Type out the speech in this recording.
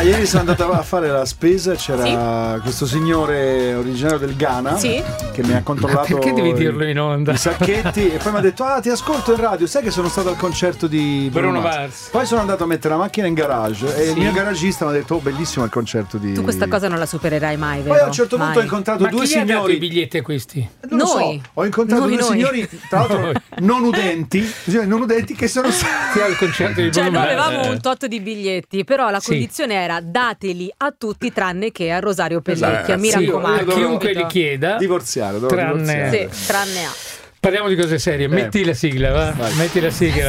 ieri sono andato a fare la spesa, c'era questo signore originario del Ghana che mi ha controllato. Perché devi dirlo in onda? I sacchetti e poi mi ha detto: ti ascolto in radio, sai che sono stato al concerto di Bruno Mars. Poi sono andato a mettere la macchina in garage e il mio garagista mi ha detto: bellissimo il concerto di. Tu questa cosa non la supererai mai, vero? Poi a un certo punto ho incontrato due signori. Ma chi ha dato i biglietti a questi? Non lo so. Ho incontrato due signori, tra l'altro non udenti che sono stati al concerto di Bruno Mars. Noi Mars. avevamo un tot di biglietti, però la condizione era dateli a tutti tranne che a Rosario Pellecchia, mi raccomando. A chiunque li chieda. Divorziare. Tranne a. Parliamo di cose serie. Metti la sigla, va? Metti la sigla.